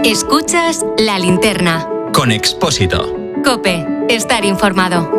Escuchas La Linterna. Con Expósito. COPE. Estar informado.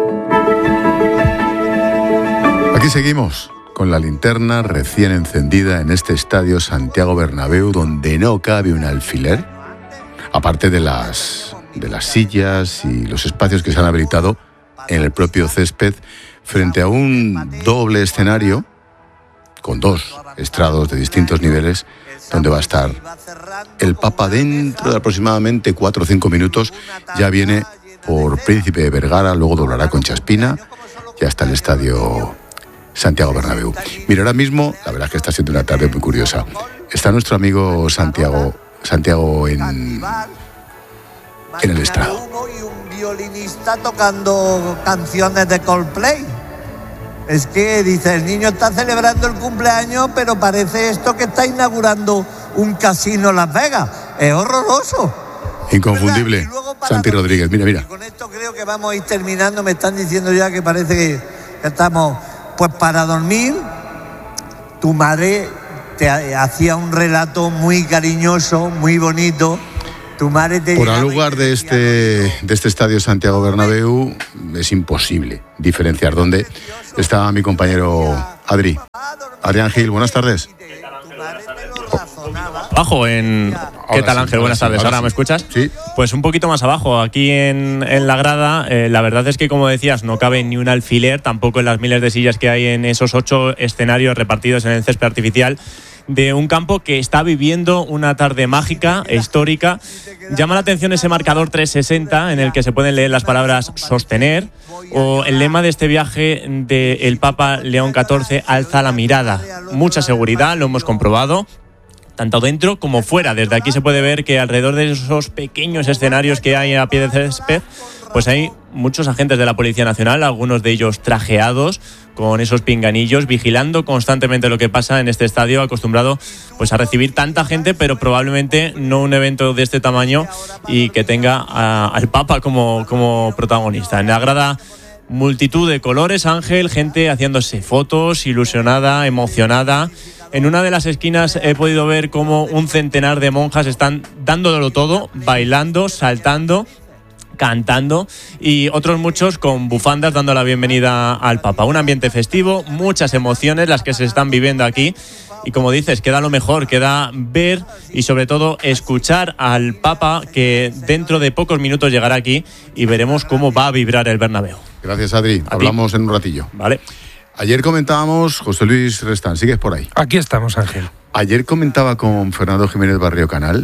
Aquí seguimos con La Linterna recién encendida en este estadio Santiago Bernabéu, donde no cabe un alfiler, aparte de las sillas y los espacios que se han habilitado en el propio césped, frente a un doble escenario con 2 estrados de distintos niveles, donde va a estar el Papa dentro de aproximadamente 4 o 5 minutos. Ya viene por Príncipe de Vergara, luego doblará con Chaspina, ya está el estadio Santiago Bernabéu. Mira, ahora mismo, la verdad es que está siendo una tarde muy curiosa. Está nuestro amigo Santiago en el estrado. Y un violinista tocando canciones de Coldplay. Es que, dice, el niño está celebrando el cumpleaños, pero parece esto que está inaugurando un casino en Las Vegas. Es horroroso. Inconfundible. Santi Rodríguez, mira. Y con esto creo que vamos a ir terminando. Me están diciendo ya que parece que estamos... Pues para dormir, tu madre te hacía un relato muy cariñoso, muy bonito. Tu madre te... Por al lugar de este estadio Santiago Bernabéu es imposible diferenciar dónde está mi compañero Adrián Gil. Buenas tardes. Abajo en... ¿Qué tal, Ángel? Buenas tardes. ¿Ahora me escuchas? Sí. Pues un poquito más abajo, aquí en la grada, la verdad es que, como decías, no cabe ni un alfiler, tampoco en las miles de sillas que hay en esos 8 escenarios repartidos en el césped artificial de un campo que está viviendo una tarde mágica, histórica. Llama la atención ese marcador 360 en el que se pueden leer las palabras sostener, o el lema de este viaje del Papa León XIV, alza la mirada. Mucha seguridad, lo hemos comprobado, tanto dentro como fuera. Desde aquí se puede ver que alrededor de esos pequeños escenarios que hay a pie de césped, pues hay muchos agentes de la Policía Nacional, algunos de ellos trajeados, con esos pinganillos, vigilando constantemente lo que pasa en este estadio, acostumbrado pues a recibir tanta gente, pero probablemente no un evento de este tamaño y que tenga al Papa como protagonista. En la grada, multitud de colores, Ángel, gente haciéndose fotos, ilusionada, emocionada. En una de las esquinas he podido ver cómo un centenar de monjas están dándolo todo, bailando, saltando, cantando, y otros muchos con bufandas dando la bienvenida al Papa. Un ambiente festivo, muchas emociones las que se están viviendo aquí. Y como dices, queda lo mejor, queda ver y sobre todo escuchar al Papa, que dentro de pocos minutos llegará aquí y veremos cómo va a vibrar el Bernabéu. Gracias, Adri. Hablamos en un ratillo. Vale. Ayer comentábamos, José Luis Restán, ¿sigues por ahí? Aquí estamos, Ángel. Ayer comentaba con Fernando Jiménez Barrio Canal,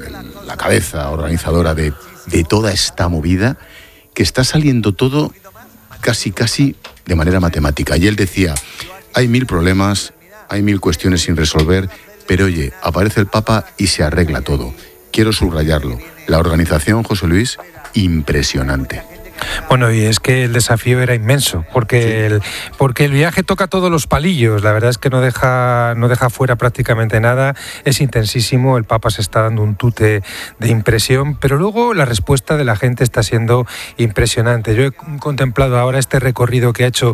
la cabeza organizadora de toda esta movida, que está saliendo todo casi de manera matemática. Y él decía, hay 1000 problemas, hay 1000 cuestiones sin resolver, pero oye, aparece el Papa y se arregla todo. Quiero subrayarlo. La organización, José Luis, impresionante. Bueno, y es que el desafío era inmenso, porque el viaje toca todos los palillos. La verdad es que no deja fuera prácticamente nada. Es intensísimo, el Papa se está dando un tute de impresión, pero luego la respuesta de la gente está siendo impresionante. Yo he contemplado ahora este recorrido que ha hecho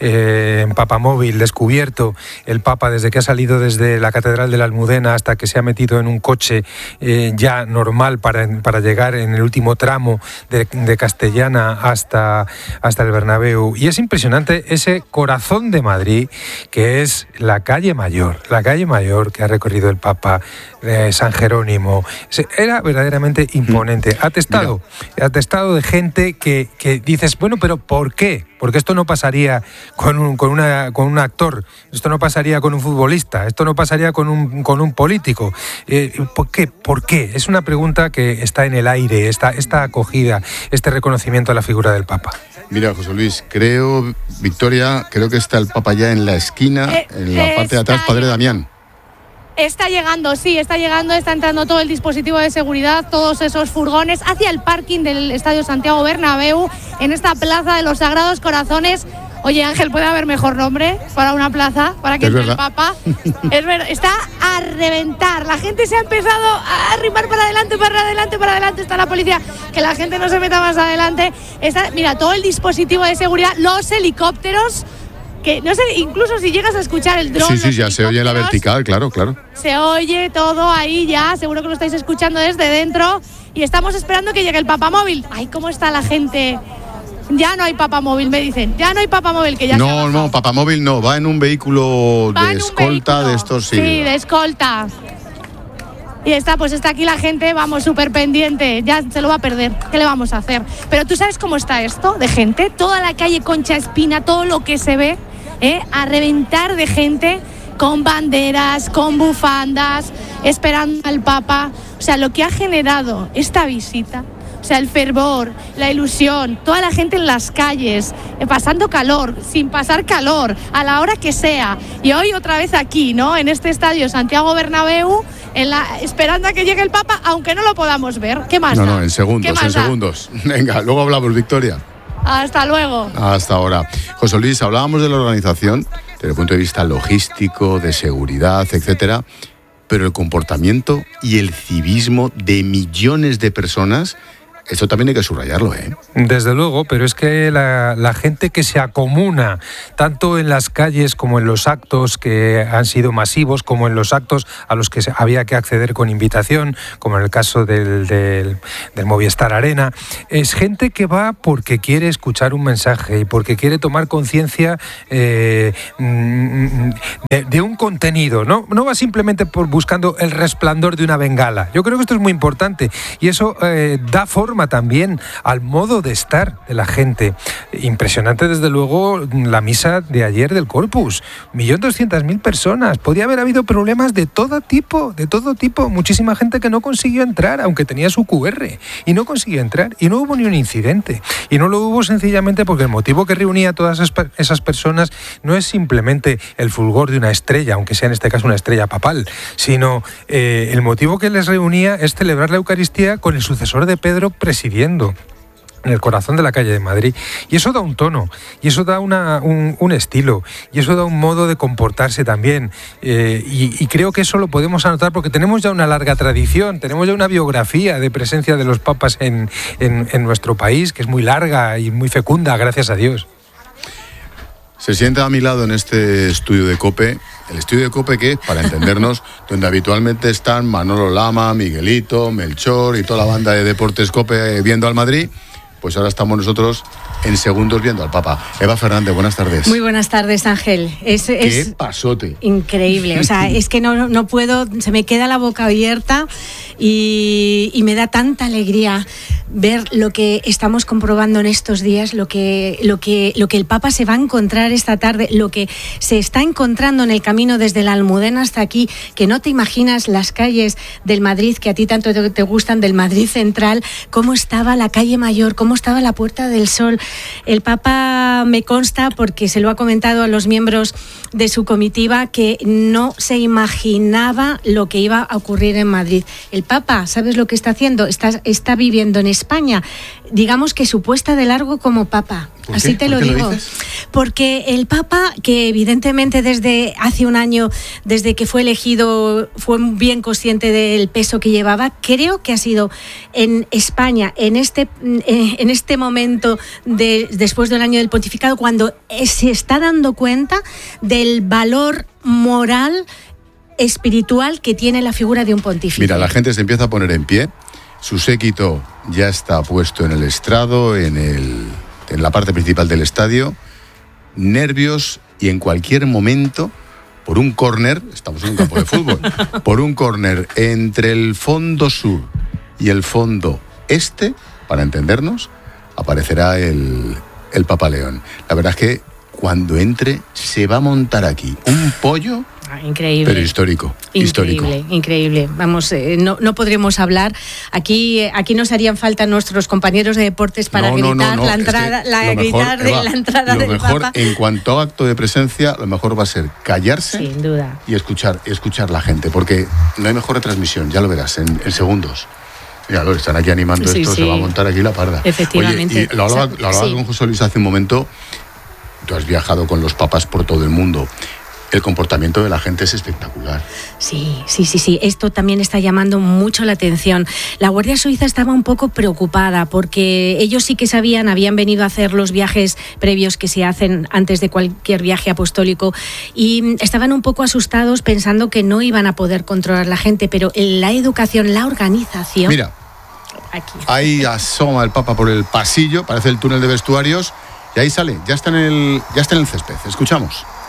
en Papamóvil, descubierto el Papa desde que ha salido desde la Catedral de la Almudena hasta que se ha metido en un coche ya normal para llegar en el último tramo de Castellana hasta el Bernabéu. Y es impresionante ese corazón de Madrid, que es la calle Mayor que ha recorrido el Papa, San Jerónimo. Era verdaderamente imponente. Atestado de gente que dices, bueno, pero ¿por qué? Porque esto no pasaría con un actor, esto no pasaría con un futbolista, esto no pasaría con un político. ¿Por qué? Es una pregunta que está en el aire, esta acogida, este reconocimiento a la figura del Papa. Mira, José Luis, Victoria, creo que está el Papa ya en la esquina, en la parte de atrás, Padre Damián. Está llegando, está entrando todo el dispositivo de seguridad, todos esos furgones hacia el parking del Estadio Santiago Bernabéu, en esta plaza de los Sagrados Corazones. Oye, Ángel, ¿puede haber mejor nombre para una plaza, para que entre el Papa? Es verdad, está a reventar. La gente se ha empezado a arrimar para adelante. Está la policía, que la gente no se meta más adelante. Mira, todo el dispositivo de seguridad, los helicópteros. que no sé, incluso si llegas a escuchar el dron. Sí, ya se oye la vertical, claro. Se oye todo ahí ya, seguro que lo estáis escuchando desde dentro. Y estamos esperando que llegue el papamóvil. Ay, cómo está la gente. Ya no hay papamóvil, me dicen. Ya no hay papamóvil, que ya No, papamóvil no, va en un vehículo de escolta de estos, sí. Sí, de escolta. Y está aquí la gente, vamos, súper pendiente. Ya se lo va a perder. ¿Qué le vamos a hacer? Pero ¿tú sabes cómo está esto de gente? Toda la calle Concha Espina, todo lo que se ve, a reventar de gente con banderas, con bufandas, esperando al Papa. O sea, lo que ha generado esta visita, o sea, el fervor, la ilusión, toda la gente en las calles, pasando calor, sin pasar calor, a la hora que sea. Y hoy otra vez aquí, ¿no? En este estadio Santiago Bernabéu, esperando a que llegue el Papa, aunque no lo podamos ver. ¿Qué más da? No, en segundos. Venga, luego hablamos, Victoria. Hasta luego. Hasta ahora. José Luis, hablábamos de la organización desde el punto de vista logístico, de seguridad, etcétera, pero el comportamiento y el civismo de millones de personas, esto también hay que subrayarlo, ¿eh? Desde luego, pero es que la gente que se acomuna, tanto en las calles como en los actos que han sido masivos, como en los actos a los que había que acceder con invitación, como en el caso del Movistar Arena, es gente que va porque quiere escuchar un mensaje y porque quiere tomar conciencia de un contenido, ¿no? No va simplemente buscando el resplandor de una bengala. Yo creo que esto es muy importante y eso da forma también al modo de estar de la gente. Impresionante, desde luego, la misa de ayer del Corpus. 1.200.000 personas. Podía haber habido problemas de todo tipo. Muchísima gente que no consiguió entrar, aunque tenía su QR, y no consiguió entrar, y no hubo ni un incidente. Y no lo hubo sencillamente porque el motivo que reunía a todas esas personas no es simplemente el fulgor de una estrella, aunque sea en este caso una estrella papal, sino el motivo que les reunía es celebrar la Eucaristía con el sucesor de Pedro presidiendo en el corazón de la calle de Madrid. Y eso da un tono, y eso da un estilo, y eso da un modo de comportarse también. Y creo que eso lo podemos anotar porque tenemos ya una larga tradición, tenemos ya una biografía de presencia de los papas en nuestro país, que es muy larga y muy fecunda, gracias a Dios. Se sienta a mi lado en este estudio de COPE, el estudio de COPE que es, para entendernos, donde habitualmente están Manolo Lama, Miguelito, Melchor y toda la banda de Deportes COPE viendo al Madrid. Pues ahora estamos nosotros en segundos viendo al Papa. Eva Fernández, buenas tardes. Muy buenas tardes, Ángel. ¡Qué pasote! Increíble, o sea, es que no puedo, se me queda la boca abierta y me da tanta alegría ver lo que estamos comprobando en estos días, lo que el Papa se va a encontrar esta tarde, lo que se está encontrando en el camino desde la Almudena hasta aquí, que no te imaginas las calles del Madrid, que a ti tanto te gustan, del Madrid central, cómo estaba la calle Mayor, cómo estaba la Puerta del Sol. El Papa, me consta, porque se lo ha comentado a los miembros de su comitiva, que no se imaginaba lo que iba a ocurrir en Madrid. El Papa, ¿sabes lo que está haciendo? Está viviendo en España, digamos que su puesta de largo como Papa. Así te lo digo. Porque el Papa, que evidentemente desde hace un año, desde que fue elegido, fue bien consciente del peso que llevaba, creo que ha sido en España, en este momento después del año del pontificado, cuando se está dando cuenta del valor moral, espiritual que tiene la figura de un pontífice. Mira, la gente se empieza a poner en pie, su séquito ya está puesto en el estrado, en la parte principal del estadio, nervios, y en cualquier momento, por un córner, estamos en un campo de fútbol, por un córner entre el fondo sur y el fondo este, para entendernos, aparecerá el Papa León. La verdad es que cuando entre se va a montar aquí un pollo. Increíble. Pero histórico. Increíble. Vamos, no podremos hablar. Aquí nos harían falta nuestros compañeros de deportes para gritar la entrada, la entrada del Papa. Lo mejor, en cuanto a acto de presencia, lo mejor va a ser callarse. Sin duda. Y escuchar la gente, porque no hay mejor retransmisión, ya lo verás, en segundos. Ya lo están aquí animando esto, se va a montar aquí la parda. Efectivamente. Oye, y lo hablaba con José Luis hace un momento. Tú has viajado con los papas por todo el mundo. el comportamiento de la gente es espectacular. Sí. Esto también está llamando mucho la atención. La Guardia Suiza estaba un poco preocupada porque ellos sí que sabían, habían venido a hacer los viajes previos que se hacen antes de cualquier viaje apostólico y estaban un poco asustados pensando que no iban a poder controlar la gente, pero la educación, la organización... Mira, aquí. Ahí asoma el Papa por el pasillo, parece el túnel de vestuarios, y ahí sale, ya está en el césped. Escuchamos.